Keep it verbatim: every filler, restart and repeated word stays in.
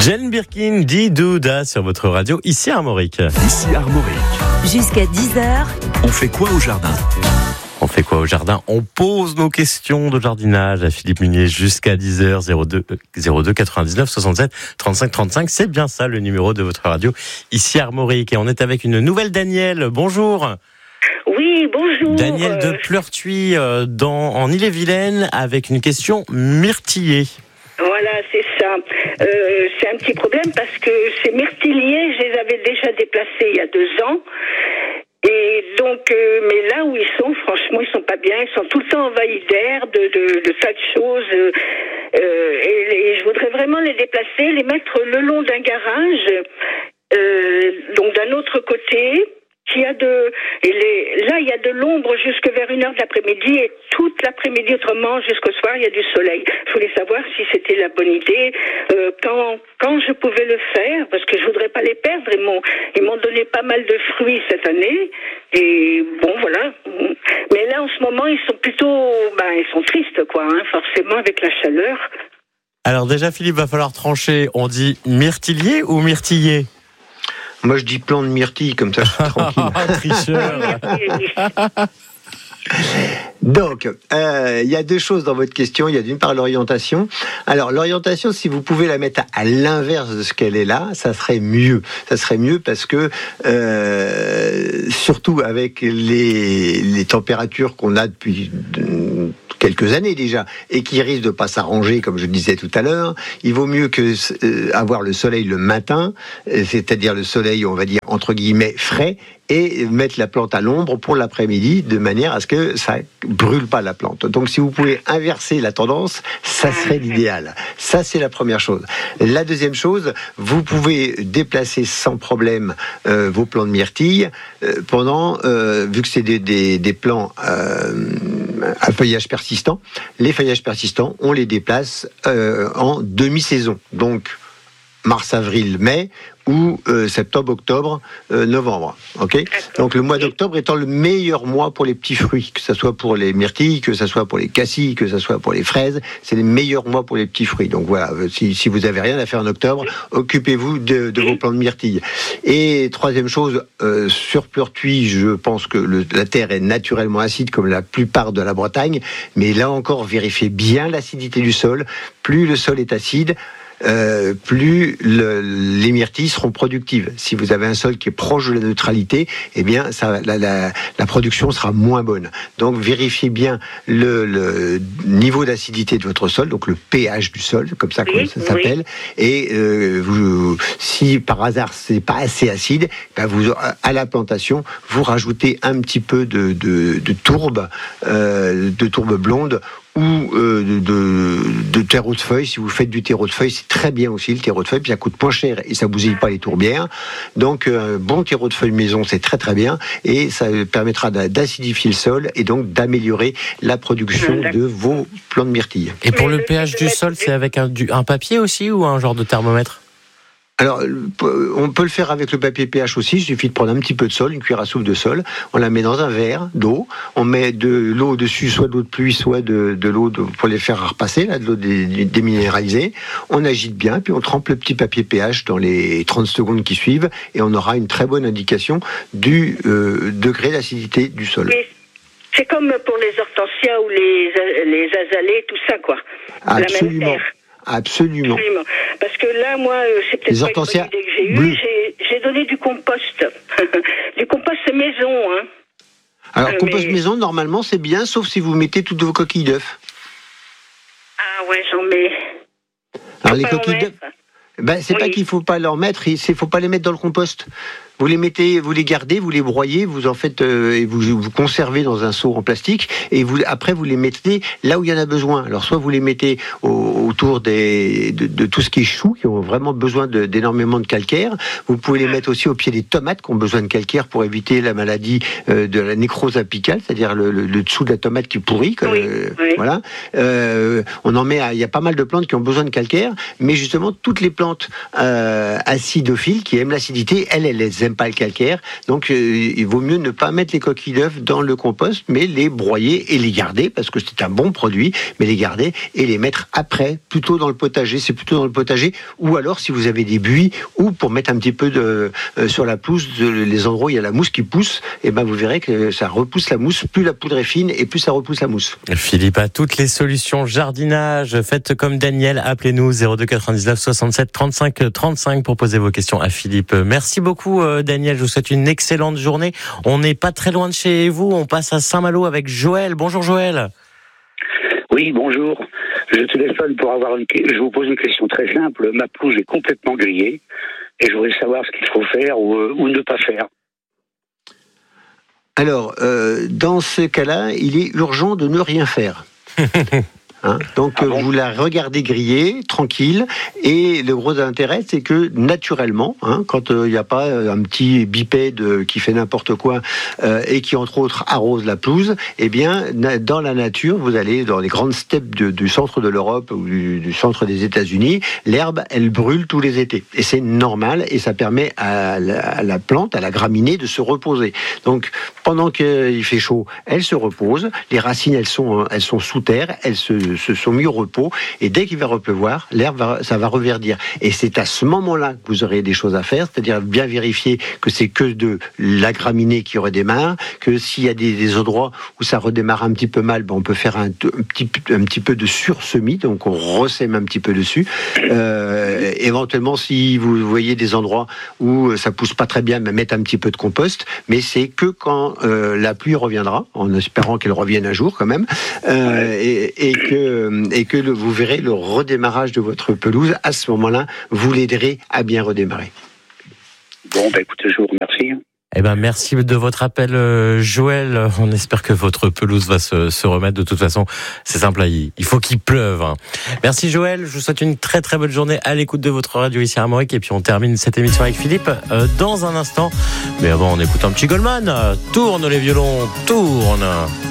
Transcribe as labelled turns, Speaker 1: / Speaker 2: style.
Speaker 1: Jane Birkin, Didouda sur votre radio, ici Armorique.
Speaker 2: Ici Armorique.
Speaker 3: Jusqu'à dix heures.
Speaker 2: On fait quoi au jardin ?
Speaker 1: On fait quoi au jardin ? On pose nos questions de jardinage à Philippe Munier jusqu'à dix heures, zéro deux quatre-vingt-dix-neuf soixante-sept trente-cinq trente-cinq. C'est bien ça le numéro de votre radio, ici Armorique. Et on est avec une nouvelle Danielle. Bonjour.
Speaker 4: Oui, bonjour.
Speaker 1: Danielle de Pleurtuis euh, dans, en Ille-et-Vilaine avec une question myrtillée.
Speaker 4: Voilà, c'est ça. Euh, c'est un petit problème parce que ces myrtilliers, je les avais déjà déplacés il y a deux ans. Et donc, euh, mais là où ils sont, franchement, ils sont pas bien. Ils sont tout le temps envahis d'air, de, de, de tas de choses. Euh, et, et je voudrais vraiment les déplacer, les mettre le long d'un garage, euh, donc d'un autre côté. Il y a de, et les, là, il y a de l'ombre jusque vers une heure de l'après-midi et toute l'après-midi, autrement, jusqu'au soir, il y a du soleil. Je voulais savoir si c'était la bonne idée, euh, quand, quand je pouvais le faire, parce que je voudrais pas les perdre. Ils m'ont, ils m'ont donné pas mal de fruits cette année. Et bon, voilà. Mais là, en ce moment, ils sont plutôt, ben, ils sont tristes, quoi, hein, forcément, avec la chaleur.
Speaker 1: Alors déjà, Philippe, va falloir trancher. On dit myrtillier ou myrtillé ?
Speaker 5: Moi, je dis plante de myrtille, comme ça, je suis tranquille.
Speaker 1: Tricheur.
Speaker 5: Donc, euh, il y a deux choses dans votre question. Il y a d'une part l'orientation. Alors, l'orientation, si vous pouvez la mettre à l'inverse de ce qu'elle est là, ça serait mieux. Ça serait mieux parce que, euh, surtout avec les, les températures qu'on a depuis quelques années déjà, et qui risquent de pas s'arranger, comme je disais tout à l'heure, il vaut mieux que euh, avoir le soleil le matin, c'est-à-dire le soleil, on va dire, entre guillemets, frais, et mettre la plante à l'ombre pour l'après-midi, de manière à ce que ça brûle pas la plante. Donc, si vous pouvez inverser la tendance, ça serait l'idéal. Ça, c'est la première chose. La deuxième chose, vous pouvez déplacer sans problème euh, vos plants de myrtille euh, pendant, euh, vu que c'est des, des, des plants euh, à feuillage persistant, les feuillages persistants, on les déplace euh, en demi-saison. Donc, mars, avril, mai, ou euh, septembre, octobre, euh, novembre. Okay ? Donc le mois d'octobre étant le meilleur mois pour les petits fruits, que ce soit pour les myrtilles, que ce soit pour les cassis, que ce soit pour les fraises, c'est les meilleurs mois pour les petits fruits. Donc voilà, si, si vous avez rien à faire en octobre, occupez-vous de, de vos plants de myrtilles. Et troisième chose, euh, sur Pleurtuis, je pense que le, la terre est naturellement acide comme la plupart de la Bretagne, mais là encore, vérifiez bien l'acidité du sol. Plus le sol est acide, Euh, plus le, les myrtilles seront productives. Si vous avez un sol qui est proche de la neutralité, eh bien, ça, la, la, la production sera moins bonne. Donc, vérifiez bien le, le niveau d'acidité de votre sol, donc le pH du sol, comme ça, comme ça s'appelle. Oui. Et euh, vous, si par hasard c'est pas assez acide, ben vous, à la plantation, vous rajoutez un petit peu de, de, de tourbe, euh, de tourbe blonde, ou euh, de, de, de terreau de feuilles. Si vous faites du terreau de feuilles, c'est très bien aussi le terreau de feuilles, puis ça coûte moins cher et ça bousille pas les tourbières. Donc un euh, bon terreau de feuilles maison, c'est très très bien et ça permettra d'acidifier le sol et donc d'améliorer la production de vos plants de myrtilles.
Speaker 1: Et pour le pH du sol, c'est avec un, du, un papier aussi ou un genre de thermomètre ?
Speaker 5: Alors, on peut le faire avec le papier pH aussi. Il suffit de prendre un petit peu de sol, une cuillère à soupe de sol. On la met dans un verre d'eau. On met de l'eau dessus, soit de l'eau de pluie, soit de, de l'eau de, pour les faire repasser, là, de l'eau dé, déminéralisée. On agite bien, puis on trempe le petit papier pH dans les trente secondes qui suivent, et on aura une très bonne indication du euh, degré d'acidité du sol.
Speaker 4: Oui. C'est comme pour les hortensias ou les, les azalées, tout ça, quoi.
Speaker 5: Absolument.
Speaker 4: La même terre.
Speaker 5: Absolument.
Speaker 4: Absolument. Parce que là, moi, c'est peut-être
Speaker 5: les
Speaker 4: pas une bonne idée que j'ai eue. J'ai, j'ai donné du compost. Du compost maison, hein.
Speaker 5: Alors,
Speaker 4: euh,
Speaker 5: compost
Speaker 4: mais...
Speaker 5: maison, normalement, c'est bien, sauf si vous mettez toutes vos coquilles d'œufs.
Speaker 4: Ah ouais, j'en mets.
Speaker 5: Alors, les coquilles d'œufs, ben, c'est oui. pas qu'il faut pas leur mettre, il faut pas les mettre dans le compost. Vous les mettez, vous les gardez, vous les broyez, vous en faites euh, et vous vous conservez dans un seau en plastique et vous après vous les mettez là où il y en a besoin. Alors soit vous les mettez au, autour des de, de tout ce qui est choux qui ont vraiment besoin de, d'énormément de calcaire. Vous pouvez les mettre aussi au pied des tomates qui ont besoin de calcaire pour éviter la maladie euh, de la nécrose apicale, c'est-à-dire le, le, le dessous de la tomate qui pourrit. Oui, euh, oui. Voilà. Euh, on en met. Il y a pas mal de plantes qui ont besoin de calcaire, mais justement toutes les plantes euh, acidophiles qui aiment l'acidité, elles, elles aiment n'aiment pas le calcaire. Donc, euh, il vaut mieux ne pas mettre les coquilles d'œufs dans le compost, mais les broyer et les garder, parce que c'est un bon produit, mais les garder et les mettre après, plutôt dans le potager. C'est plutôt dans le potager, ou alors si vous avez des buis, ou pour mettre un petit peu de, euh, sur la pelouse, de, les endroits où il y a la mousse qui pousse, et ben vous verrez que ça repousse la mousse. Plus la poudre est fine, et plus ça repousse la mousse.
Speaker 1: Philippe a toutes les solutions jardinage. Faites comme Daniel, appelez-nous zéro deux quatre-vingt-dix-neuf soixante-sept trente-cinq trente-cinq pour poser vos questions à Philippe. Merci beaucoup Daniel, je vous souhaite une excellente journée. On n'est pas très loin de chez vous, on passe à Saint-Malo avec Joël. Bonjour Joël.
Speaker 6: Oui, bonjour. Je téléphone pour avoir une... Je vous pose une question très simple. Ma pelouse est complètement grillée et je voudrais savoir ce qu'il faut faire ou, ou ne pas faire.
Speaker 5: Alors, euh, dans ce cas-là, il est urgent de ne rien faire. Hein, donc ah bon vous la regardez griller, tranquille, et le gros intérêt c'est que naturellement, hein, quand il euh, n'y a pas un petit bipède qui fait n'importe quoi euh, et qui entre autres arrose la pelouse, eh bien dans la nature, vous allez dans les grandes steppes de, du centre de l'Europe ou du, du centre des États-Unis, l'herbe elle brûle tous les étés et c'est normal et ça permet à la, à la plante, à la graminée de se reposer. Donc pendant qu'il fait chaud, elle se repose, les racines elles sont elles sont sous terre, elles se se sont mis au repos et dès qu'il va repleuvoir, l'herbe va, ça va reverdir. Et c'est à ce moment-là que vous aurez des choses à faire, c'est-à-dire bien vérifier que c'est que de la graminée qui redémarre, que s'il y a des, des endroits où ça redémarre un petit peu mal, ben on peut faire un, un, petit, un petit peu de sursemis, donc on ressème un petit peu dessus. Euh, éventuellement, si vous voyez des endroits où ça pousse pas très bien, ben mettre un petit peu de compost, mais c'est que quand euh, la pluie reviendra, en espérant qu'elle revienne un jour quand même, euh, et, et que et que le, vous verrez le redémarrage de votre pelouse. À ce moment-là, vous l'aiderez à bien redémarrer.
Speaker 6: Bon, bah écoutez, je vous remercie.
Speaker 1: Eh ben, merci de votre appel, Joël. On espère que votre pelouse va se, se remettre. De toute façon, c'est simple, il, il faut qu'il pleuve. Merci, Joël. Je vous souhaite une très très bonne journée à l'écoute de votre radio ici à Armorique. Et puis, on termine cette émission avec Philippe euh, dans un instant. Mais avant, on écoute un petit Goldman. Tourne les violons, tourne.